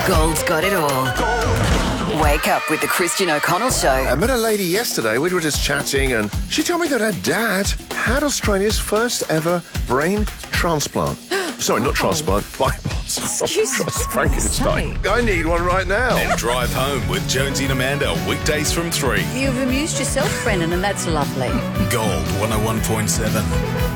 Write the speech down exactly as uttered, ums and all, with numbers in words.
Gold's got it all. Wake up with the Christian O'Connell Show. I met a lady yesterday. We were just chatting, and she told me that her dad had Australia's first ever brain transplant. Sorry, not transplant, bypass. Excuse me. Frankenstein. I need one right now. And drive home with Jonesy and Amanda weekdays from three. You've amused yourself, Brennan, and that's lovely. Gold one oh one point seven.